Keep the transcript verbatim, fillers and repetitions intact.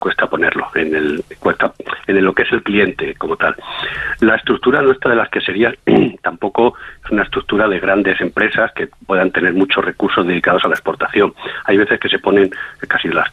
cuesta ponerlo en el cuesta en el, lo que es el cliente como tal. La estructura nuestra de las queserías tampoco es una estructura de grandes empresas que puedan tener muchos recursos dedicados a la exportación. Hay veces que se ponen casi las